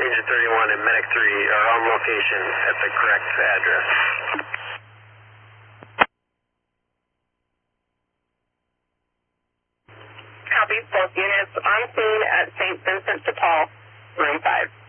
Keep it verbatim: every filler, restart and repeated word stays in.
Agent thirty-one and Medic three are on location at the correct address. Copy, both units on scene at Saint Vincent de Paul, room five.